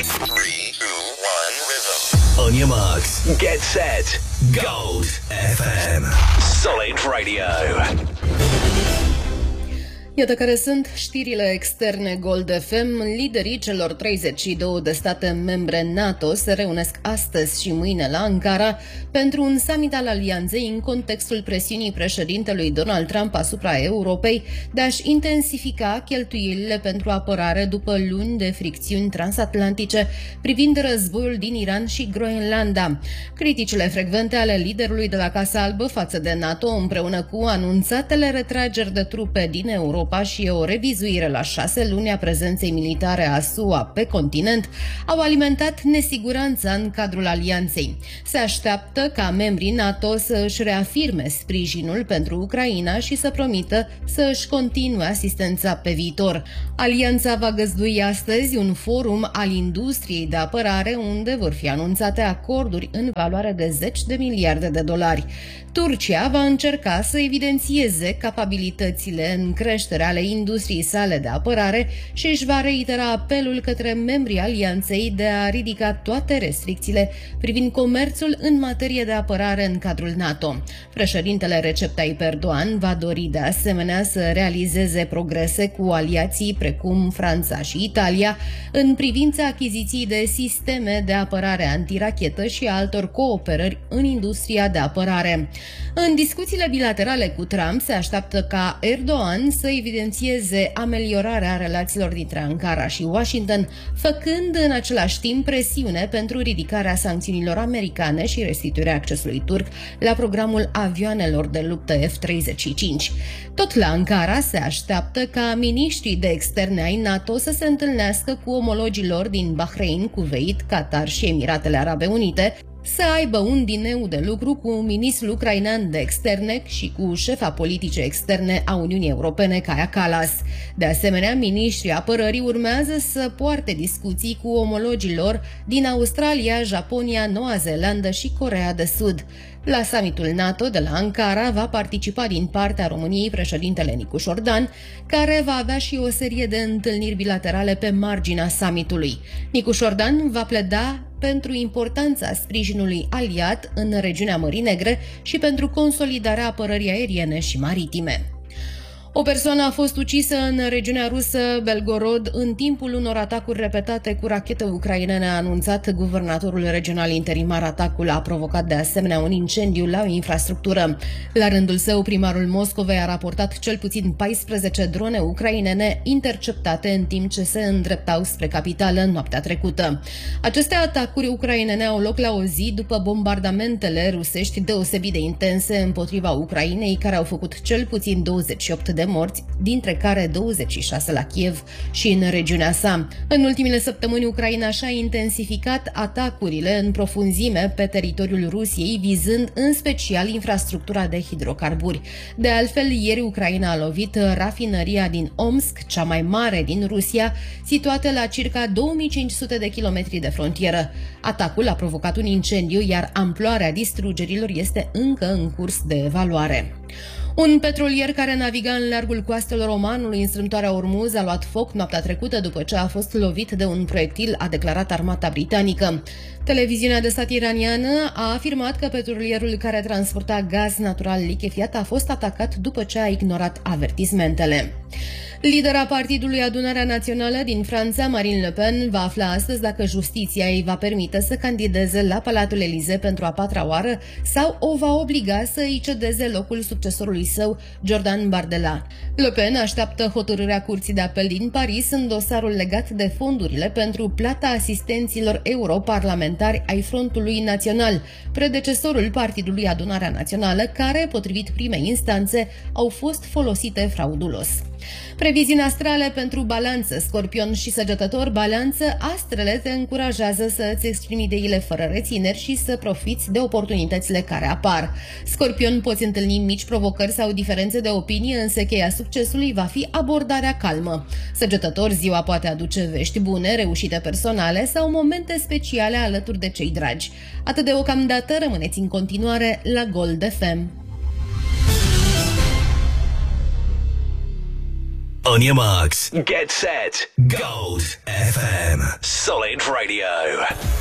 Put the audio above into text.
3, 2, 1, rhythm. On your marks, get set, Gold FM. Solid Radio. Iată care sunt știrile externe Gold FM. Liderii celor 32 de state membre NATO se reunesc astăzi și mâine la Ankara pentru un summit al alianței în contextul presiunii președintelui Donald Trump asupra Europei de a-și intensifica cheltuielile pentru apărare după luni de fricțiuni transatlantice privind războiul din Iran și Groenlanda. Criticile frecvente ale liderului de la Casa Albă față de NATO, împreună cu anunțatele retrageri de trupe din Europa și o revizuire la 6 luni a prezenței militare a SUA pe continent, au alimentat nesiguranța în cadrul alianței. Se așteaptă ca membrii NATO să își reafirme sprijinul pentru Ucraina și să promită să își continue asistența pe viitor. Alianța va găzdui astăzi un forum al industriei de apărare unde vor fi anunțate acorduri în valoare de $10 de miliarde. Turcia va încerca să evidențieze capabilitățile în creștere ale industriei sale de apărare și își va reitera apelul către membrii alianței de a ridica toate restricțiile privind comerțul în materie de apărare în cadrul NATO. Președintele Recep Tayyip Erdogan va dori de asemenea să realizeze progrese cu aliații precum Franța și Italia în privința achiziției de sisteme de apărare antirachetă și altor cooperări în industria de apărare. În discuțiile bilaterale cu Trump se așteaptă ca Erdogan să evidențieze ameliorarea relațiilor dintre Ankara și Washington, făcând în același timp presiune pentru ridicarea sancțiunilor americane și restituirea accesului turc la programul avioanelor de luptă F-35. Tot la Ankara se așteaptă ca miniștrii de externe ai NATO să se întâlnească cu omologii lor din Bahrain, Kuwait, Qatar și Emiratele Arabe Unite, să aibă un dineu de lucru cu ministrul ucrainean de externe și cu șefa politice externe a Uniunii Europene, Kaja Kallas. De asemenea, miniștrii apărării urmează să poarte discuții cu omologii lor din Australia, Japonia, Noua Zeelandă și Coreea de Sud. La summitul NATO de la Ankara va participa din partea României președintele Nicușor Dan, care va avea și o serie de întâlniri bilaterale pe marginea summitului. Nicușor Dan va pleda pentru importanța sprijinului aliat în regiunea Mării Negre și pentru consolidarea apărării aeriene și maritime. O persoană a fost ucisă în regiunea rusă Belgorod în timpul unor atacuri repetate cu rachete ucrainene, a anunțat guvernatorul regional interimar. Atacul a provocat de asemenea un incendiu la o infrastructură. La rândul său, primarul Moscovei a raportat cel puțin 14 drone ucrainene interceptate în timp ce se îndreptau spre capitală noaptea trecută. Aceste atacuri ucrainene au loc la o zi după bombardamentele rusești deosebit de intense împotriva Ucrainei, care au făcut cel puțin 28 de morți, dintre care 26 la Kiev și în regiunea sa. În ultimele săptămâni, Ucraina și-a intensificat atacurile în profunzime pe teritoriul Rusiei, vizând în special infrastructura de hidrocarburi. De altfel, ieri Ucraina a lovit rafinăria din Omsk, cea mai mare din Rusia, situată la circa 2500 de kilometri de frontieră. Atacul a provocat un incendiu, iar amploarea distrugerilor este încă în curs de evaluare. Un petrolier care naviga în largul coastelor Omanului în strâmtoarea Ormuz a luat foc noaptea trecută după ce a fost lovit de un proiectil, a declarat armata britanică. Televiziunea de stat iraniană a afirmat că petrolierul care transporta gaz natural lichefiat a fost atacat după ce a ignorat avertismentele. Lidera Partidului Adunarea Națională din Franța, Marine Le Pen, va afla astăzi dacă justiția îi va permite să candideze la Palatul Elysee pentru a 4-a oară sau o va obliga să îi cedeze locul succesorului său, Jordan Bardella. Le Pen așteaptă hotărârea Curții de Apel din Paris în dosarul legat de fondurile pentru plata asistenților europarlamentari ai Frontului Național, predecesorul Partidului Adunarea Națională, care, potrivit primei instanțe, au fost folosite fraudulos. Previziuni astrale pentru Balanță, Scorpion și Săgetător. Balanță, astrele te încurajează să-ți exprimi ideile fără rețineri și să profiți de oportunitățile care apar. Scorpion, poți întâlni mici provocări sau diferențe de opinie, însă cheia succesului va fi abordarea calmă. Săgetător, ziua poate aduce vești bune, reușite personale sau momente speciale alături de cei dragi. Atât deocamdată, rămâneți în continuare la Gold FM. On your marks, get set, Gold FM. Solid Radio.